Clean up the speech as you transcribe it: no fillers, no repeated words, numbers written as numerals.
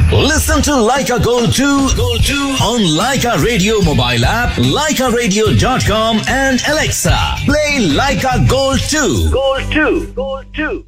Listen to Leica Gold 2 on Leica Radio mobile app, leicaradio.com and Alexa. Play Leica Gold 2. Gold 2. Gold 2.